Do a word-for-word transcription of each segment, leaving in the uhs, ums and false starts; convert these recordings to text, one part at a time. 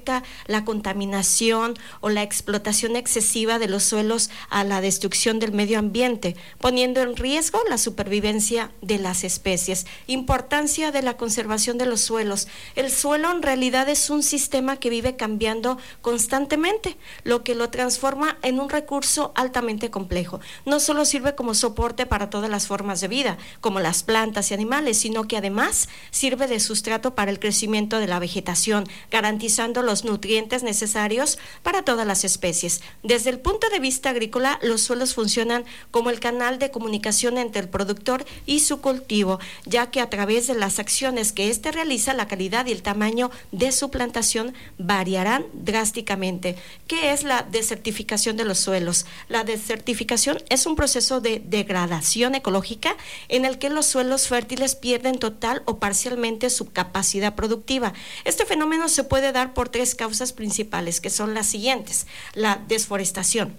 afecta la contaminación o la explotación excesiva de los suelos a la destrucción del medio ambiente, poniendo en riesgo la supervivencia de las especies. Importancia de la conservación de los suelos. El suelo en realidad es un sistema que vive cambiando constantemente, lo que lo transforma en un recurso altamente complejo. No solo sirve como soporte para todas las formas de vida, como las plantas y animales, sino que además sirve de sustrato para el crecimiento de la vegetación, garantizando los nutrientes necesarios para todas las especies. Desde el punto de vista agrícola, los suelos funcionan como el canal de comunicación entre el productor y su cultivo, ya que a través de las acciones que éste realiza, la calidad y el tamaño de su plantación variarán drásticamente. ¿Qué es la desertificación de los suelos? La desertificación es un proceso de degradación ecológica en el que los suelos fértiles pierden total o parcialmente su capacidad productiva. Este fenómeno se puede dar por tres causas principales, que son las siguientes: la desforestación,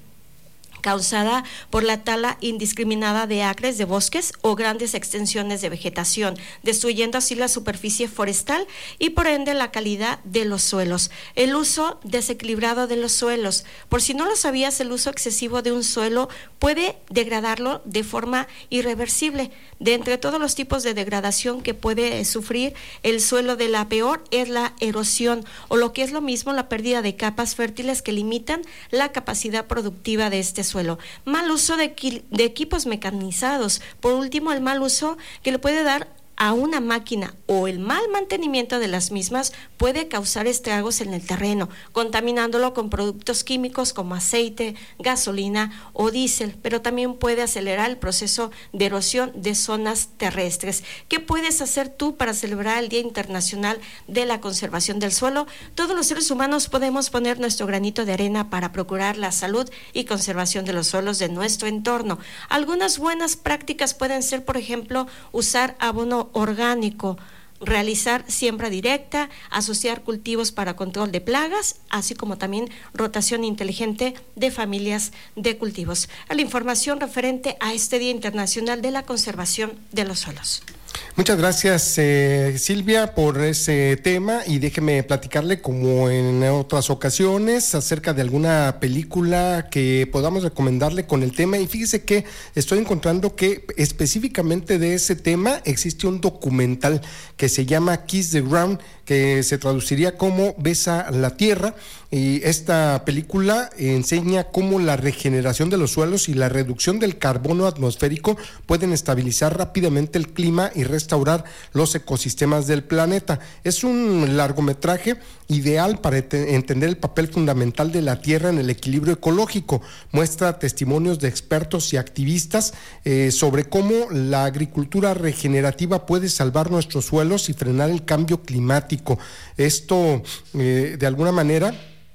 causada por la tala indiscriminada de acres de bosques o grandes extensiones de vegetación, destruyendo así la superficie forestal y por ende la calidad de los suelos. El uso desequilibrado de los suelos. Por si no lo sabías, el uso excesivo de un suelo puede degradarlo de forma irreversible. De entre todos los tipos de degradación que puede sufrir el suelo, de la peor es la erosión, o lo que es lo mismo, la pérdida de capas fértiles que limitan la capacidad productiva de este suelo. Mal uso de, de equipos mecanizados. Por último, el mal uso que le puede dar a una máquina o el mal mantenimiento de las mismas puede causar estragos en el terreno, contaminándolo con productos químicos como aceite, gasolina o diésel, pero también puede acelerar el proceso de erosión de zonas terrestres. ¿Qué puedes hacer tú para celebrar el Día Internacional de la Conservación del Suelo? Todos los seres humanos podemos poner nuestro granito de arena para procurar la salud y conservación de los suelos de nuestro entorno. Algunas buenas prácticas pueden ser, por ejemplo, usar abono orgánico, realizar siembra directa, asociar cultivos para control de plagas, así como también rotación inteligente de familias de cultivos. A la información referente a este Día Internacional de la Conservación de los Suelos. Muchas gracias, eh, Silvia, por ese tema, y déjeme platicarle, como en otras ocasiones, acerca de alguna película que podamos recomendarle con el tema. Y fíjese que estoy encontrando que específicamente de ese tema existe un documental que se llama Kiss the Ground, que se traduciría como Besa la Tierra, y esta película enseña cómo la regeneración de los suelos y la reducción del carbono atmosférico pueden estabilizar rápidamente el clima y restaurar los ecosistemas del planeta. Es un largometraje ideal para entender el papel fundamental de la tierra en el equilibrio ecológico. Muestra testimonios de expertos y activistas eh, sobre cómo la agricultura regenerativa puede salvar nuestros suelos y frenar el cambio climático. Esto, eh, de alguna manera,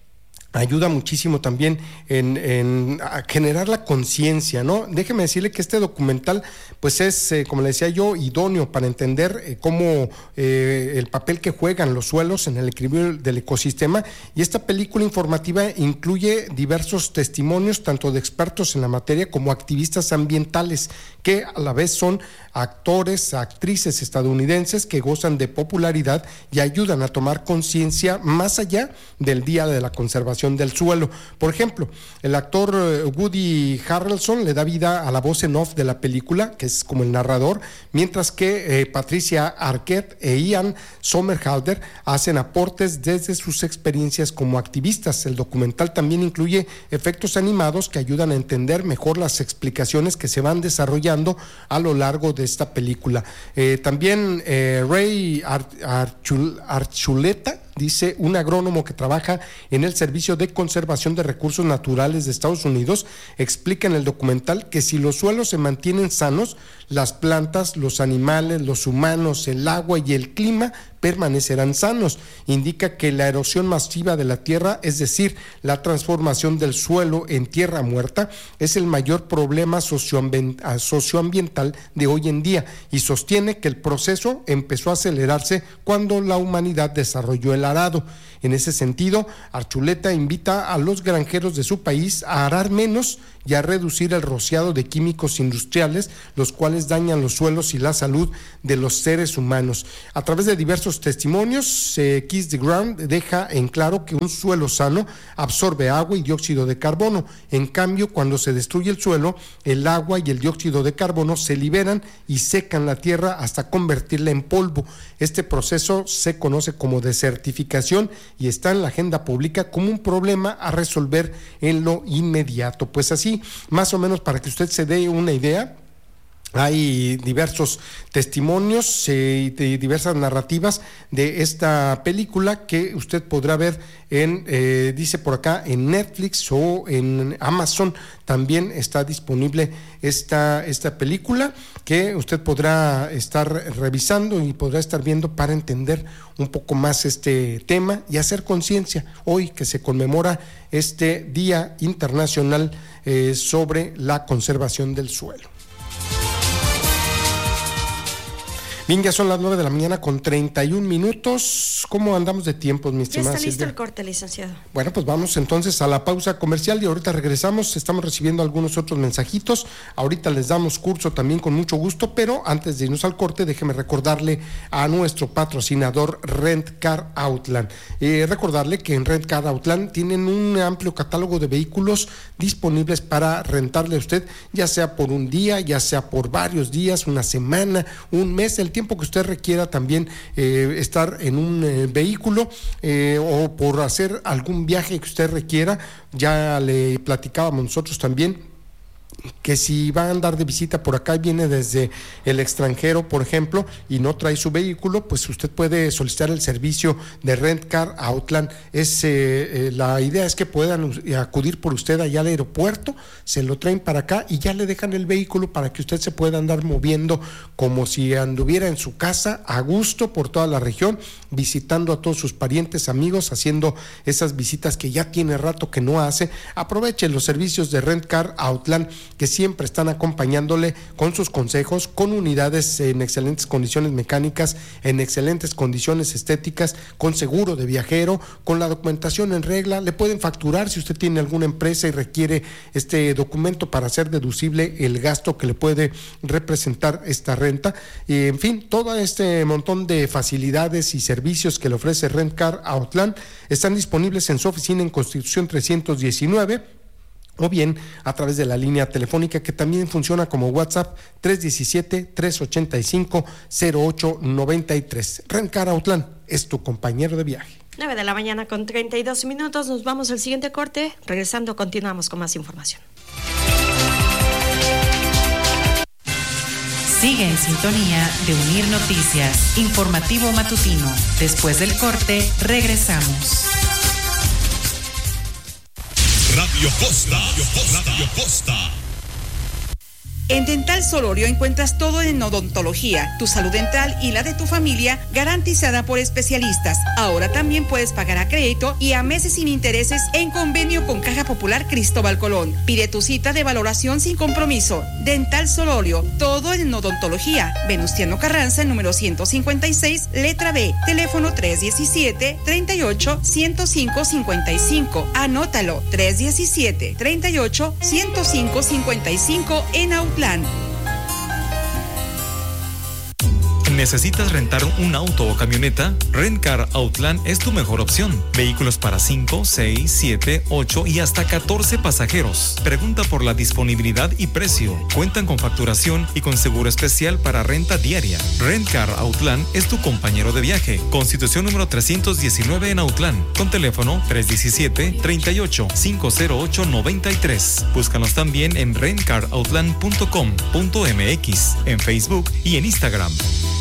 ayuda muchísimo también en, en a generar la conciencia, ¿no? Déjeme decirle que este documental, pues es, eh, como le decía yo, idóneo para entender eh, cómo eh, el papel que juegan los suelos en el equilibrio del ecosistema. Y esta película informativa incluye diversos testimonios, tanto de expertos en la materia como activistas ambientales, que a la vez son actores, actrices estadounidenses que gozan de popularidad y ayudan a tomar conciencia más allá del Día de la Conservación del Suelo. Por ejemplo, el actor Woody Harrelson le da vida a la voz en off de la película, que es como el narrador, mientras que eh, Patricia Arquette e Ian Somerhalder hacen aportes desde sus experiencias como activistas. El documental también incluye efectos animados que ayudan a entender mejor las explicaciones que se van desarrollando a lo largo de esta película. Eh, también eh, Ray Ar- Archul- Archuleta, dice, un agrónomo que trabaja en el Servicio de Conservación de Recursos Naturales de Estados Unidos, explica en el documental que si los suelos se mantienen sanos, las plantas, los animales, los humanos, el agua y el clima permanecerán sanos. Indica que la erosión masiva de la tierra, es decir, la transformación del suelo en tierra muerta, es el mayor problema socioambiental de hoy en día, y sostiene que el proceso empezó a acelerarse cuando la humanidad desarrolló el arado. En ese sentido, Archuleta invita a los granjeros de su país a arar menos y a reducir el rociado de químicos industriales, los cuales dañan los suelos y la salud de los seres humanos. A través de diversos testimonios, eh, Kiss the Ground deja en claro que un suelo sano absorbe agua y dióxido de carbono. En cambio, cuando se destruye el suelo, el agua y el dióxido de carbono se liberan y secan la tierra hasta convertirla en polvo. Este proceso se conoce como desertificación y está en la agenda pública como un problema a resolver en lo inmediato. Pues así, más o menos para que usted se dé una idea, hay diversos testimonios y eh, diversas narrativas de esta película que usted podrá ver en, eh, dice por acá, en Netflix o en Amazon. También está disponible esta, esta película que usted podrá estar revisando y podrá estar viendo para entender un poco más este tema y hacer conciencia hoy que se conmemora este Día Internacional eh, sobre la conservación del suelo. Bien, ya son las nueve de la mañana con treinta y un minutos. ¿Cómo andamos de tiempos, mi estimada Ya está listo Silvia? el corte, licenciado. Bueno, pues vamos entonces a la pausa comercial y ahorita regresamos. Estamos recibiendo algunos otros mensajitos. Ahorita les damos curso también con mucho gusto, pero antes de irnos al corte, déjeme recordarle a nuestro patrocinador Rent Car Outland. Eh, recordarle que en Rent Car Outland tienen un amplio catálogo de vehículos disponibles para rentarle a usted, ya sea por un día, ya sea por varios días, una semana, un mes, el tiempo que usted requiera también eh, estar en un eh, vehículo eh, o por hacer algún viaje que usted requiera. Ya le platicábamos nosotros también que si va a andar de visita por acá y viene desde el extranjero, por ejemplo, y no trae su vehículo, pues usted puede solicitar el servicio de Rent Car Outland. Es, eh, eh, la idea es que puedan acudir por usted allá al aeropuerto, se lo traen para acá y ya le dejan el vehículo para que usted se pueda andar moviendo como si anduviera en su casa a gusto por toda la región, visitando a todos sus parientes, amigos, haciendo esas visitas que ya tiene rato que no hace. Aproveche los servicios de Rent Car Outland, que siempre están acompañándole con sus consejos, con unidades en excelentes condiciones mecánicas, en excelentes condiciones estéticas, con seguro de viajero, con la documentación en regla. Le pueden facturar si usted tiene alguna empresa y requiere este documento para hacer deducible el gasto que le puede representar esta renta. Y en fin, todo este montón de facilidades y servicios que le ofrece Rent Car Outland están disponibles en su oficina en Constitución trescientos diecinueve, o bien a través de la línea telefónica que también funciona como WhatsApp tres uno siete, tres ocho cinco, cero ocho nueve tres. Rent Car Outland es tu compañero de viaje. nueve de la mañana con treinta y dos minutos, nos vamos al siguiente corte. Regresando, continuamos con más información. Sigue en sintonía de Unir Noticias, informativo matutino. Después del corte, regresamos. Radio Costa, Radio Costa, Radio Costa. En Dental Solorio encuentras todo en odontología, tu salud dental y la de tu familia garantizada por especialistas. Ahora también puedes pagar a crédito y a meses sin intereses en convenio con Caja Popular Cristóbal Colón. Pide tu cita de valoración sin compromiso. Dental Solorio, todo en odontología. Venustiano Carranza, número ciento cincuenta y seis, letra B. Teléfono tres uno siete, tres ocho, uno cero cinco cinco cinco. Anótalo, tres uno siete, tres ocho, uno cero cinco cinco cinco en Outland. ¿Necesitas rentar un auto o camioneta? Rent Car Outland es tu mejor opción. Vehículos para cinco, seis, siete, ocho y hasta catorce pasajeros. Pregunta por la disponibilidad y precio. Cuentan con facturación y con seguro especial para renta diaria. Rent Car Outland es tu compañero de viaje. Constitución número trescientos diecinueve en Outland. Con teléfono tres uno siete, tres ocho, cinco cero ocho nueve tres. Búscanos también en rent car outland punto com punto m x, en Facebook y en Instagram.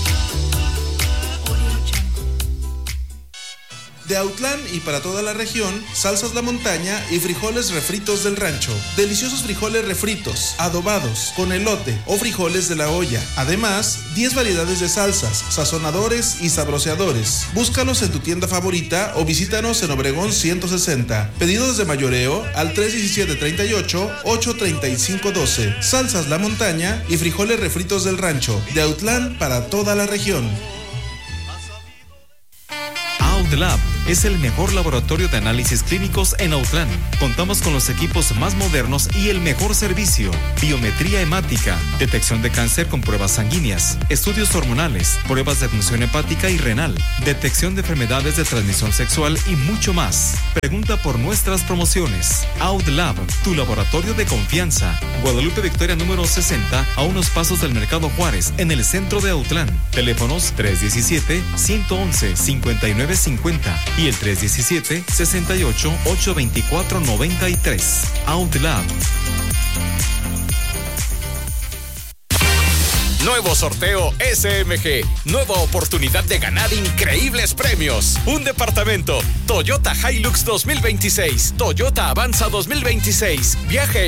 De Outland y para toda la región, salsas La Montaña y frijoles refritos del rancho. Deliciosos frijoles refritos, adobados, con elote o frijoles de la olla. Además, diez variedades de salsas, sazonadores y sabroseadores. Búscalos en tu tienda favorita o visítanos en Obregón ciento sesenta. Pedidos de mayoreo al tres uno siete, tres ocho, ocho tres cinco uno dos. Salsas La Montaña y frijoles refritos del rancho. De Outland para toda la región. Outlab es el mejor laboratorio de análisis clínicos en Autlán. Contamos con los equipos más modernos y el mejor servicio. Biometría hemática, detección de cáncer con pruebas sanguíneas, estudios hormonales, pruebas de función hepática y renal, detección de enfermedades de transmisión sexual y mucho más. Pregunta por nuestras promociones. Outlab, tu laboratorio de confianza. Guadalupe Victoria número sesenta, a unos pasos del Mercado Juárez, en el centro de Autlán. Teléfonos tres uno siete, uno uno uno, cinco nueve cinco cero y el tres uno siete, seis ocho, ocho dos cuatro, nueve tres. Outlab. Nuevo sorteo S M G. Nueva oportunidad de ganar increíbles premios. Un departamento. Toyota Hilux dos mil veintiséis. Toyota Avanza dos mil veintiséis. Viaje